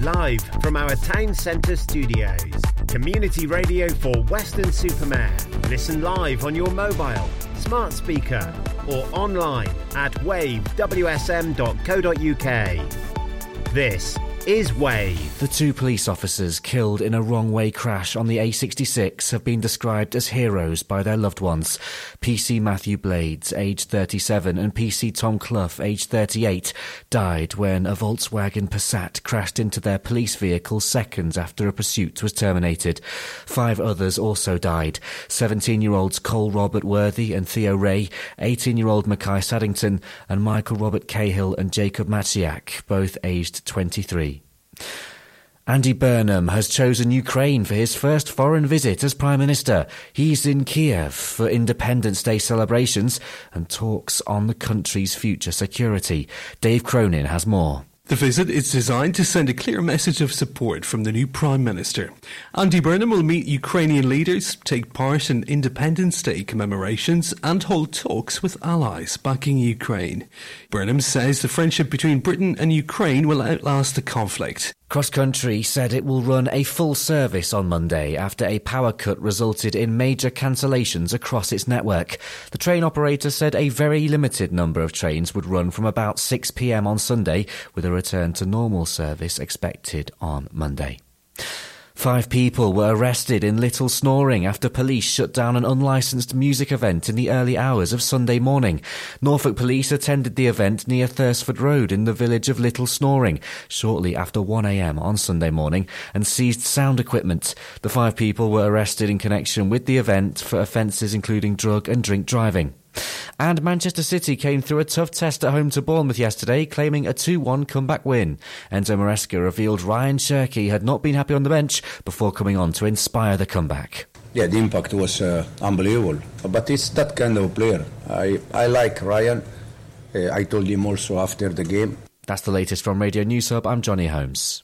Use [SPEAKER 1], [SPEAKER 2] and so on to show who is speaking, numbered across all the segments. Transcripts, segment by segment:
[SPEAKER 1] Live from our town centre studios. Community radio for Weston-super-Mare. Listen live on your mobile, smart speaker or online at wavewsm.co.uk. This is Wave.
[SPEAKER 2] The two police officers killed in a wrong-way crash on the A66 have been described as heroes by their loved ones. PC Matthew Blades, aged 37, and PC Tom Clough, aged 38, died when a Volkswagen Passat crashed into their police vehicle seconds after a pursuit was terminated. 5 others also died. 17-year-olds Cole Robert Worthy and Theo Ray, 18-year-old Mackay Saddington, and Michael Robert Cahill and Jacob Maciak, both aged 23. Andy Burnham has chosen Ukraine for his first foreign visit as Prime Minister. He's in Kiev for Independence Day celebrations and talks on the country's future security. Dave Cronin has more.
[SPEAKER 3] The visit is designed to send a clear message of support from the new Prime Minister. Andy Burnham will meet Ukrainian leaders, take part in Independence Day commemorations and hold talks with allies backing Ukraine. Burnham says the friendship between Britain and Ukraine will outlast the conflict.
[SPEAKER 2] Cross Country said it will run a full service on Monday after a power cut resulted in major cancellations across its network. The train operator said a very limited number of trains would run from about 6 p.m. on Sunday, with a return to normal service expected on Monday. 5 people were arrested in Little Snoring after police shut down an unlicensed music event in the early hours of Sunday morning. Norfolk police attended the event near Thursford Road in the village of Little Snoring shortly after 1 a.m. on Sunday morning and seized sound equipment. The 5 people were arrested in connection with the event for offences including drug and drink driving. And Manchester City came through a tough test at home to Bournemouth yesterday, claiming a 2-1 comeback win. Enzo Maresca revealed Ryan Cherky had not been happy on the bench before coming on to inspire the comeback.
[SPEAKER 4] Yeah, the impact was unbelievable. But it's that kind of player. I like Ryan. I told him also after the game.
[SPEAKER 2] That's the latest from Radio News Hub. I'm Johnny Holmes.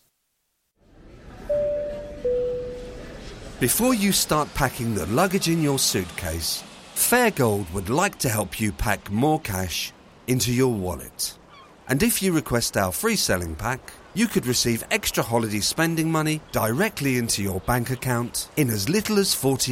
[SPEAKER 5] Before you start packing the luggage in your suitcase, Fairgold would like to help you pack more cash into your wallet. And if you request our free selling pack, you could receive extra holiday spending money directly into your bank account in as little as 40